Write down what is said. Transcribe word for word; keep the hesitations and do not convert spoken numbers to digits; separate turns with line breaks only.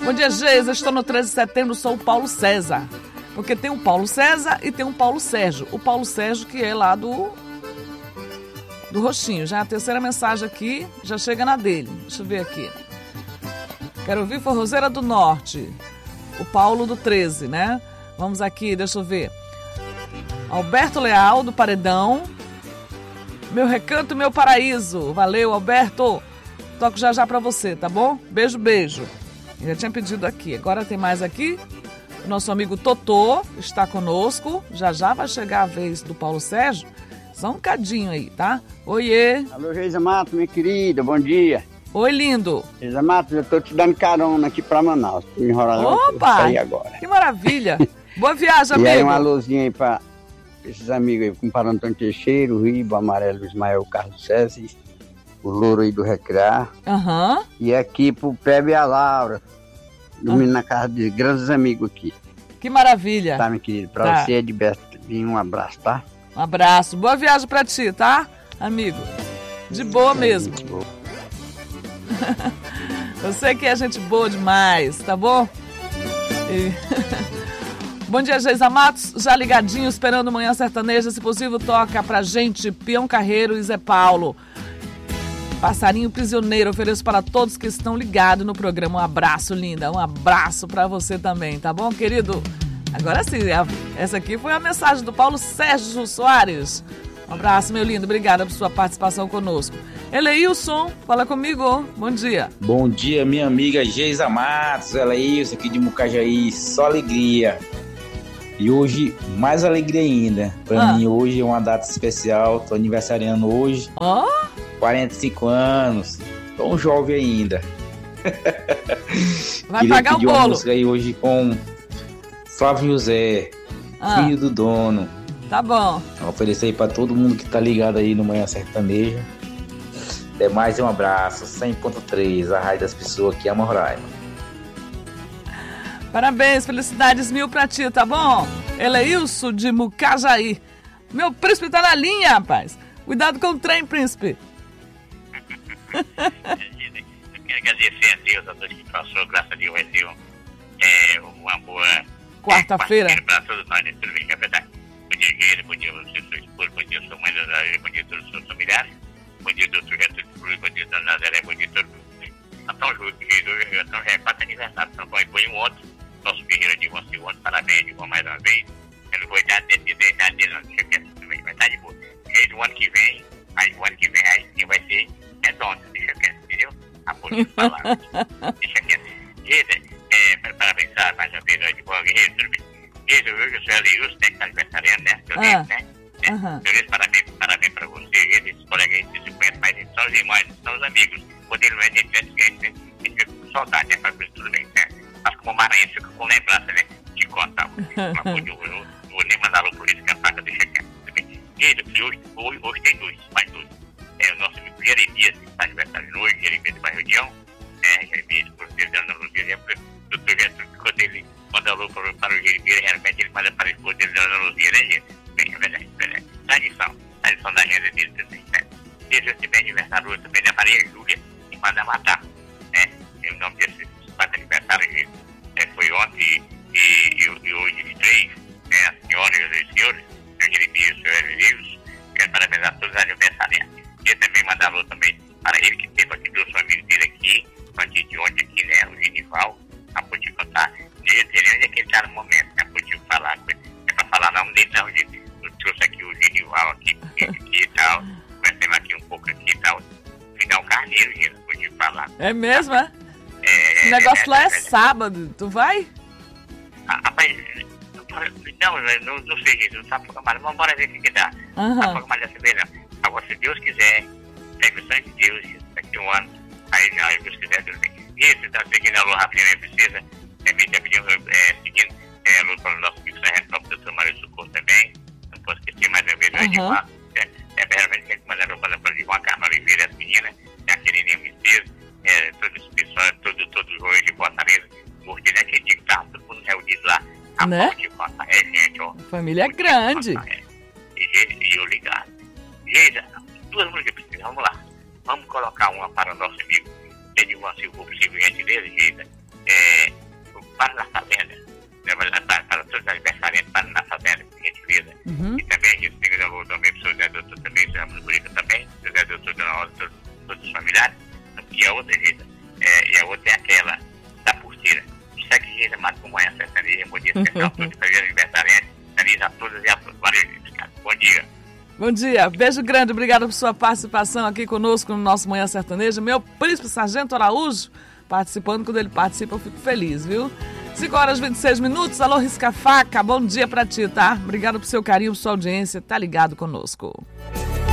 Bom dia, Geisa. Estou no treze de setembro, sou o Paulo César. Porque tem um Paulo César e tem um Paulo Sérgio. O Paulo Sérgio que é lá do... do Roxinho. Já a terceira mensagem aqui, já chega na dele. Deixa eu ver aqui. Quero ouvir Forrozeira do Norte. O Paulo do treze, né? Vamos aqui, deixa eu ver. Alberto Leal, do Paredão. Meu Recanto, Meu Paraíso. Valeu, Alberto. Toco já já pra você, tá bom? Beijo, beijo. Eu já tinha pedido aqui. Agora tem mais aqui. O nosso amigo Totô está conosco. Já já vai chegar a vez do Paulo Sérgio. Só um cadinho aí, tá? Oiê.
Alô, Geisa Matos, minha querida. Bom dia.
Oi, lindo.
Geisa Matos, eu tô te dando carona aqui pra Manaus. Tô em Roraima.
Opa!
Sair agora.
Que maravilha. Boa viagem, amigo.
E aí, uma luzinha aí pra esses amigos aí, com o Antônio Teixeira, o Ribo, o Amarelo, o Ismael, o Carlos César, o Louro aí do Recrear.
Aham. Uhum.
E aqui pro Pepe e a Laura, dormindo ah. na casa de grandes amigos aqui.
Que maravilha.
Tá, meu querido? Pra
tá.
você é de Beto. Um abraço, tá?
Um abraço. Boa viagem pra ti, tá, amigo? De boa mesmo. De boa. Eu sei que é gente boa demais, tá bom? E... Bom dia, Geisa Matos. Já ligadinho, esperando Manhã Sertaneja. Se possível, toca pra gente Peão Carreiro e Zé Paulo. Passarinho Prisioneiro. Ofereço para todos que estão ligados no programa. Um abraço, linda. Um abraço pra você também, tá bom, querido? Agora sim, essa aqui foi a mensagem do Paulo Sérgio Soares. Um abraço, meu lindo. Obrigada por sua participação conosco. Eleilson, fala comigo. Bom dia.
Bom dia, minha amiga Geisa Matos. Eleilson aqui de Mucajaí. Só alegria. E hoje, mais alegria ainda. Pra ah. mim, hoje é uma data especial. Tô aniversariando hoje.
Ó? Oh?
quarenta e cinco anos. Tô um jovem ainda.
Vai pagar o bolo.
Uma música aí hoje com Flávio José, ah. filho do dono.
Tá bom.
Vou oferecer aí pra todo mundo que tá ligado aí no Manhã Sertaneja. Até mais um abraço. cem ponto três, a rádio das pessoas que amam Roraima.
Parabéns, felicidades mil pra ti, tá bom? Eleilson de Mucajaí. Meu príncipe tá na linha, rapaz. Cuidado com o trem, príncipe.
Eu quero agradecer a Deus, a Deus que passou, graças a Deus vai ser um, é, uma boa
quarta-feira.
É, para todos nós, tudo bem, é verdade. Bom dia, Guilherme, bom dia você, sua esposa, bom dia, sua mãe, bom dia a todos os seus familiares, bom dia, doutor Getúlio Cruz, bom dia, dona Nazaré, bom dia a todo mundo. Então, então, já é quatro aniversário, então foi um outro, nosso guerreiro de você, um outro, parabéns, de uma mais uma vez. Eu não vou dar de idade dele, não, deixa quieto, tudo bem, vai estar de boa. E o ano que vem, aí o ano que vem, aí sim vai ser redondo, deixa quieto, entendeu? A polícia falar, deixa quieto. Guilherme, é, parabéns, mais uma vez, de boa, guerreiro, tudo bem. Guilherme, hoje eu sou Elius, né, que está aniversariando, né? Eu
ah.
né? Uhum. Beleza, parabéns, parabéns para você, esses colegas aí que se conhecem, mas eles são os irmãos, são os amigos. Quando ele não é gente, a gente fica com saudade, né? Para ver tudo bem, né? Mas como maranhense fica com lembrança, né? De contar. Mas eu não vou nem mandar alô por isso, que a faca deixa quieto, tudo bem. E hoje, hoje, hoje tem dois, mais dois. É o nosso amigo Jeremias, que está aniversário hoje, Jeremias de Barregião. É, Jeremias, por Deus, Ana Luzia, o doutor Getúlio, quando ele manda alô para, para o Jeremias, realmente ele manda para a esposa dele, Ana Luzia, né, gente? Bem, é verdade, é verdade. Tradição, tradição da agenda dele também, né? Desde esse bem aniversário hoje também da Maria Júlia, que manda matar, né? E o nome desses quatro aniversários é, foi ontem e, e, e hoje os três, né? As senhoras e os senhores, o senhor Jeremias, o senhor Elius, quero parabenizar todos os aniversariantes. E também mandar alô também para ele, que teve aqui, meus amigos dele aqui, antes de ontem aqui, né? O Genival, não pude contar. Ele onde é que ele está no momento, né? Pude falar com ele. É para falar o nome dele, não, gente. Eu trouxe aqui o Genival aqui, aqui e tal. Conhecemos aqui um pouco aqui e tal. Me dá um carneiro, gente, não pude falar.
É mesmo, é?
É,
o negócio
é,
lá é,
é, é
sábado. Tu vai?
Ah, rapaz, não, não, não sei, gente. Não sabe programar. Vamos embora ver o que, que dá.
Uhum.
Não sabe programar dessa vez, não. Agora, se Deus quiser, permissão de Deus, daqui a um ano, aí, aí Deus quiser, tudo bem. E você está seguindo a Alô Rapidinho, precisa? Também está pedindo, é, seguindo é, a Luz para o nosso amigo Sargento, para o doutor Mário Socorro também. Não posso esquecer mais uma vez, uhum. Edmar. É, é realmente que mandaram para o Edmar Carmo Oliveira, as meninas, a Querininha Messias, é, todos os pessoal, todo, todos os roios de Fortaleza. Gostei daquele dia que estava todo mundo reunido lá. A
né?
De Fortaleza. É, gente, ó.
A família é grande.
É. E, e eu ligado. Geisa, duas músicas precisam, vamos lá. Vamos colocar uma para o nosso amigo Edmar Silva, possível gentileza, Geisa. É. todas e a todos. Valeu, cara. Bom dia.
Bom dia, beijo grande, obrigado por sua participação aqui conosco no nosso Manhã Sertaneja. Meu príncipe Sargento Araújo participando, quando ele participa eu fico feliz, viu? cinco horas e vinte e seis minutos, alô Risca Faca, bom dia pra ti, tá? Obrigado por seu carinho, por sua audiência, tá ligado conosco.